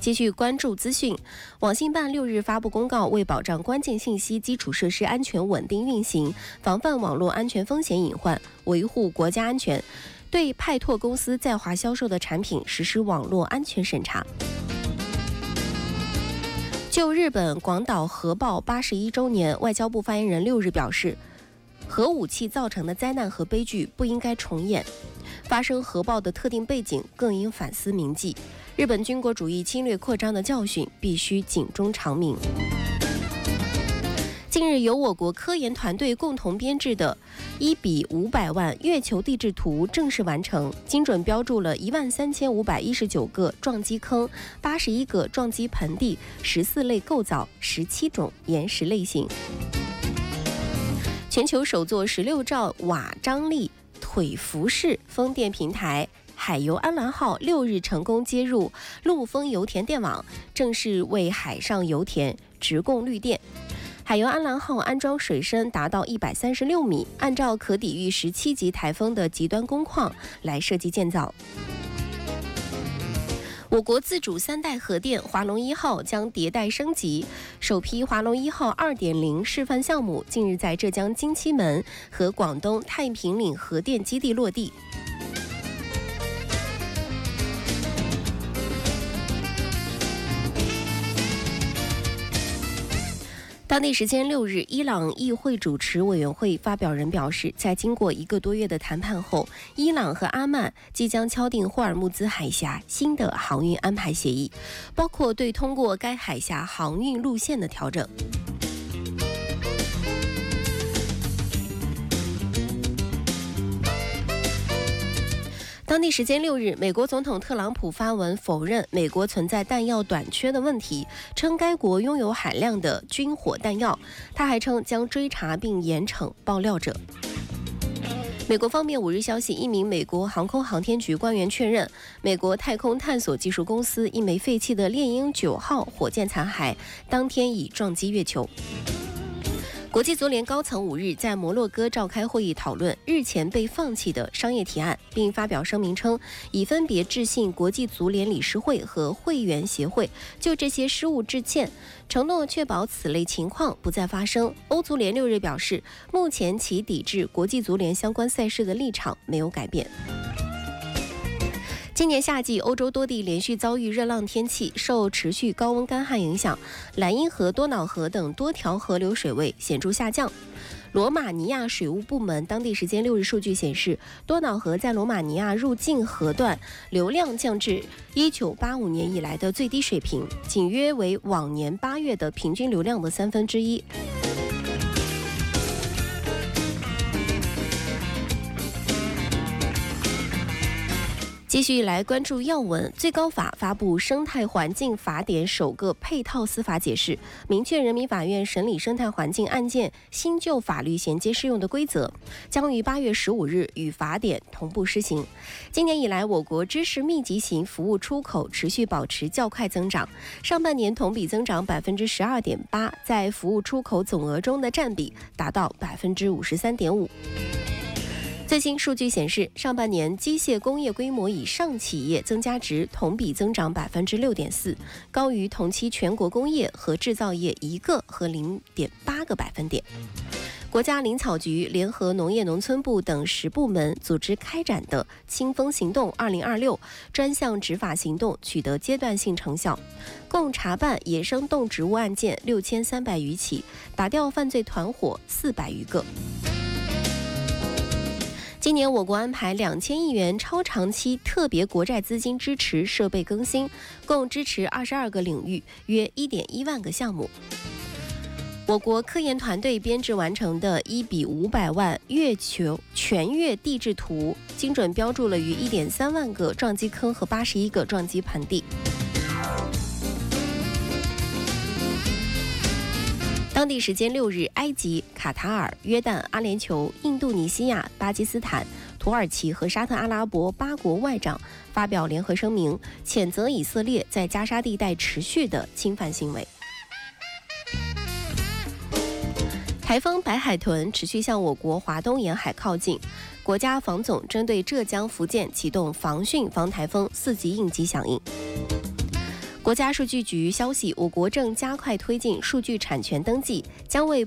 继续关注资讯，网信办6日发布公告，为保障关键信息基础设施安全稳定运行，防范网络安全风险隐患，维护国家安全，对派拓公司在华销售的产品实施网络安全审查。就日本广岛核爆81周年，外交部发言人6日表示，核武器造成的灾难和悲剧不应该重演，发生核爆的特定背景更应反思铭记，日本军国主义侵略扩张的教训必须警钟长鸣。近日，由我国科研团队共同编制的1比500万月球地质图正式完成，精准标注了13519个撞击坑、81个撞击盆地、14类构造、17种岩石类型。全球首座16兆瓦张力腿浮式风电平台海油安澜号6日成功接入陆丰油田电网，正式为海上油田直供绿电。海油安澜号安装水深达到136米，按照可抵御17级台风的极端工况来设计建造。我国自主3代核电华龙1号将迭代升级，首批华龙1号 2.0 示范项目近日在浙江金溪门和广东太平岭核电基地落地。当地时间6日，伊朗议会主持委员会发表人表示，在经过1个多月的谈判后，伊朗和阿曼即将敲定霍尔木兹海峡新的航运安排协议，包括对通过该海峡航运路线的调整。当地时间6日，美国总统特朗普发文否认美国存在弹药短缺的问题，称该国拥有海量的军火弹药。他还称将追查并严惩爆料者。美国方面5日消息，一名美国航空航天局官员确认，美国太空探索技术公司一枚废弃的猎鹰9号火箭残骸当天已撞击月球。国际足联高层5日在摩洛哥召开会议，讨论日前被放弃的商业提案，并发表声明称，已分别致信国际足联理事会和会员协会，就这些失误致歉，承诺确保此类情况不再发生。欧足联6日表示，目前其抵制国际足联相关赛事的立场没有改变。今年夏季，欧洲多地连续遭遇热浪天气，受持续高温干旱影响，莱茵河、多瑙河等多条河流水位显著下降。罗马尼亚水务部门当地时间6日数据显示，多瑙河在罗马尼亚入境河段流量降至1985年以来的最低水平，仅约为往年8月的平均流量的1/3。继续来关注要闻，最高法发布《生态环境法典》首个配套司法解释，明确人民法院审理生态环境案件新旧法律衔接适用的规则，将于8月15日与法典同步施行。今年以来，我国知识密集型服务出口持续保持较快增长，上半年同比增长12.8%，在服务出口总额中的占比达到53.5%。最新数据显示，上半年机械工业规模以上企业增加值同比增长6.4%，高于同期全国工业和制造业1个和0.8个百分点。国家林草局联合农业农村部等10部门组织开展的清风行动2026专项执法行动取得阶段性成效，共查办野生动植物案件6300余起，打掉犯罪团伙400余个。今年我国安排2000亿元超长期特别国债资金支持设备更新，共支持22个领域，约1.1万个项目。我国科研团队编制完成的1比500万月球全月地质图，精准标注了逾1.3万个撞击坑和81个撞击盆地。当地时间6日，埃及、卡塔尔、约旦、阿联酋、印度尼西亚、巴基斯坦、土耳其和沙特阿拉伯8国外长发表联合声明，谴责以色列在加沙地带持续的侵犯行为。台风白海豚持续向我国华东沿海靠近，国家防总针对浙江、福建启动防汛防台风4级应急响应。 国家数据局消息，我国正加快推进数据产权登记，将为